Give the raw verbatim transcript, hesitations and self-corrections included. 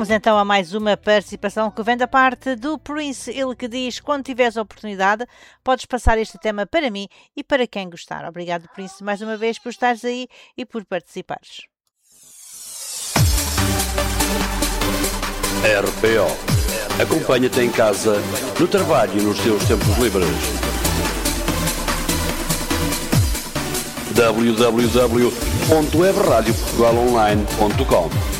Vamos então a mais uma participação que vem da parte do Prince, ele que diz: quando tiveres a oportunidade, podes passar este tema para mim e para quem gostar. Obrigado, Prince, mais uma vez por estares aí e por participares. R P O. Acompanha-te em casa, no trabalho e nos teus tempos livres. w w w ponto web radio portugal online ponto com